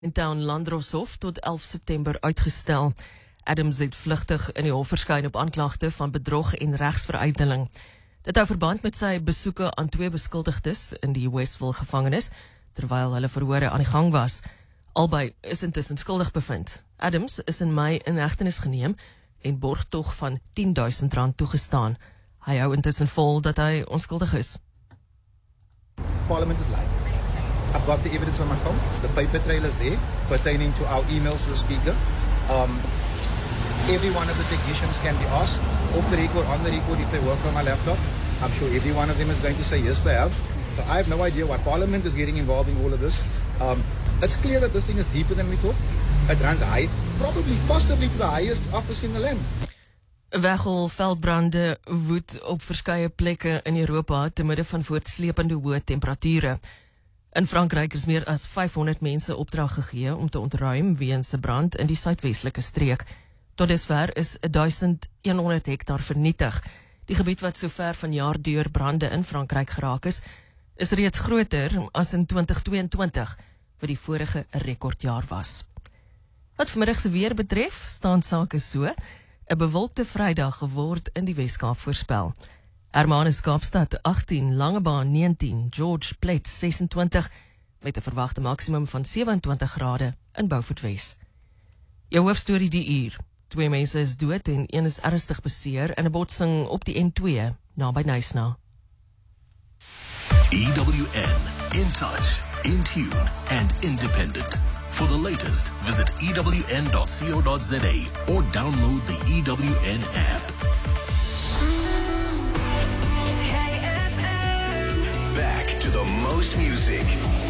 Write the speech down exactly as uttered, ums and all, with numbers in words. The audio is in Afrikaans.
in town Landdroshof tot elf September uitgestel. Adams het vlugtig in die hof verskyn op aanklagte van bedrog en regsveruiteling. Dit hou verband met sy besoeke aan twee beskuldigdes in die Westville gevangenis, terwyl hulle verhore aan die gang was. Albei is intussen skuldig bevind. Adams is in Mei in hegtenis geneem en borgtog van tien duisend rand toegestaan. Hy hou intussen vol dat hy onskuldig is. Parliament is live. I've got the evidence on my phone. The paper trail is there pertaining to our emails to the speaker. Um, every one of the technicians can be asked off the record, on the record, if they work on my laptop. I'm sure every one of them is going to say yes, they have. So I have no idea why Parliament is getting involved in all of this. Um, it's clear that this thing is deeper than we thought. It runs high, probably, possibly to the highest office in the land. Weggolveldbrande woed op verskeie plekke in Europa te midde van voortslepende hoë temperature. In Frankryk is meer as vyfhonderd mense opdrag gegee om te ontruim weens 'n brand in die suidwestelike streek. Tot dusver is duisend honderd hektaar vernietig. Die gebied wat sover vanjaar deur brande in Frankryk geraak is, is reeds groter as in twintig tweeëntwintig, wat die vorige rekordjaar was. Wat vanmiddag se weer betref, staan sake so. 'n Bewolkte Vrydag geword in die Weskaap voorspel. Hermanus Kaapstad agttien, Langebaan negentien, George Platte sesentwintig, met 'n verwagte maksimum van sewentwintig grade in Beaufort Wes. Jou hoofstorie die uur. Twee mense is dood en een is ernstig beseer in 'n botsing op die N twee, naby Knysna. E W N, in touch, in tune and independent. For the latest, visit E W N dot co dot za or download the E W N app. Back to the most music.